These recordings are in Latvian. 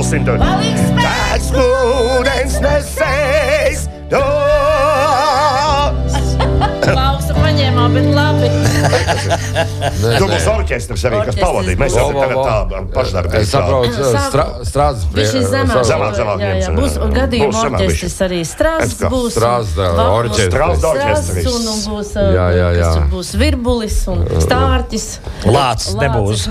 balsim tur. Tāds ūdens nesējs, Lauksa paņēmā, bet labi. Tur būs orķestris arī, kas pavadīja. Mēs jau tagad tā pašdarbīgi. Es saprotu, strādes zemāk. Būs gadījuma orķestris arī Strāzs, būs orķestris. Un būs virbulis un stārķis. Lācis nebūs.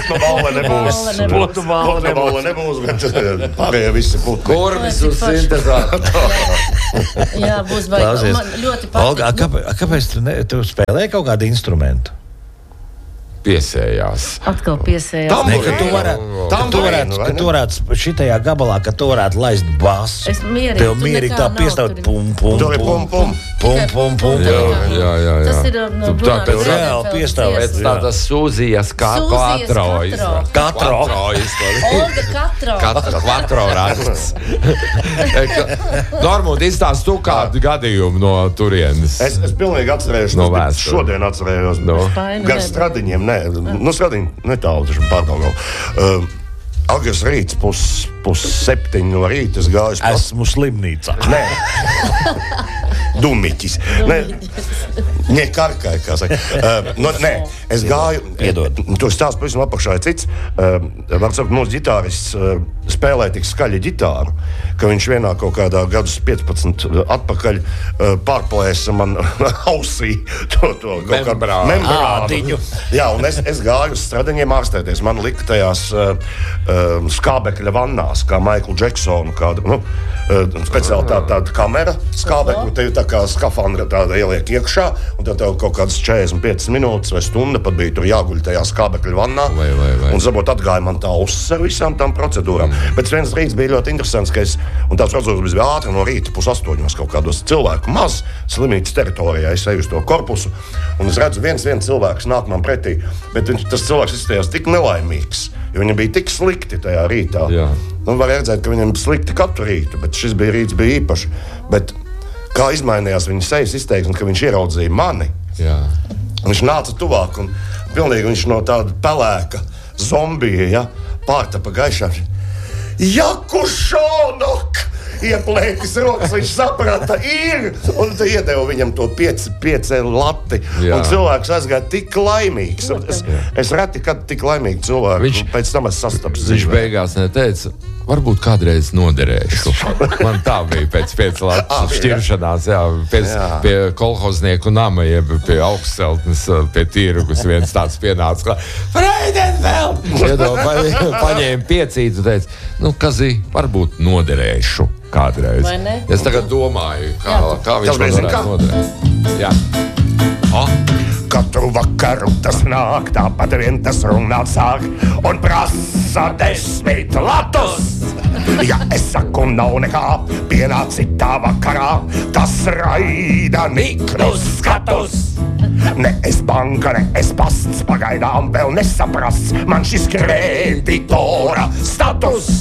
Putnu balva nebūs, bet pārējie visi putni. Kurvis uz sintezātu. Jā, būs baigi. Man ļoti patīk. Olga, kāpēc tu spēlēji kaut kādu instrumentu? Piesējās. Atkal piesējās. Ne, ka tu varētu šitajā gabalā, ka tu varētu laist basu. Es mierīgi. Tev mierīgi tā piestāvot pum. Jā. Tas ir no Tev reāli piestāvēt. Tā tas Sūzijas Katro. Olga Katro raksts. Normund, izstāst tu kādu gadījumu no turienes. Es pilnīgi atcerējos, No bet vēstures. šodien atcerējos. Gar Stradiņiem, Stradiņu netālu, taču pārgalgalu. Agres rīts, 6:30 no rīta es gāju. Esmu slimnīcā. Nē. Dumiķis. Nē, karkai, kā saka. Nē, es gāju. Piedod. To stāstu pavisam apakšā ir cits. Var sakot, mūsu ģitārists spēlē tik skaļi ģitāru, ka viņš vienā kaut kādā gadus 15 atpakaļ pārplēsa man ausī to Membrānu. Ādiņu. Jā, un es gāju uz Stradiņiem ārstēties. Man lika tajās skābekļa vannās, kā Maiklu Džeksonu, kāda, speciāli tāda kamera skābekļa, te tā kā skafandra tāda ieliek iekšā, un tad tev kaut kādas 45 minūtes vai stunda pat bija tur jāguļ tajā skābekļa vannā. Vai. Un zabot atgāja man tā uzs ar visām tām procedūrām. Bet viens rīts bija ļoti interesants, ka un tās procedūras bija ātri no rīta 7:30 kaut kādos cilvēku maz slimnīcas teritorijā. Es eju uz to korpusu, un es redzu viens cilvēks nāk man pretī, bet tas cilvēks izskatījās tik nelaimīgs, jo viņam bija tik slikti tajā rītā. Jā. Var redzēt, ka viņam slikti katru rītu, bet šis rīts bija īpašs. Bet kā izmainījās viņa sejas izteiksme, ka viņš ieraudzīja mani. Jā. Viņš nāca tuvāk un pilnīgi viņš no tāda pelēka zombija, pārtapa gaišā. Jakušonok! Ieplēkis rokas, viņš saprata, ir, un tu iedeva viņam to 5 lati, Jā. un cilvēks aizgāja tik laimīgs. Es reti, kad tik laimīgi cilvēku, pēc tam es sastaps Viņš dzīvē. beigās neteica, varbūt kādreiz noderēšu. Man tā bija pēc 5 lapas šķiršanās, pie kolhoznieku nama, jeb pie augstceltnes, pie tirgus viens tāds pienāca. Freidenfeld! Paņēma piecītu, teica, Kazī, varbūt noderēšu kādreiz. Vai ne? Es tagad domāju, kā viņš man varētu noderēt. Jā. Katru vakaru tas nāk, tāpat vien tas runāt sāk un prasa 10 latus. Ja es saku nav nekā, pienāc citā vakarā, tas raida niknus skatus. Ne es banka, ne es pasts, pagaidām vēl nesaprasts man šis kreditora status.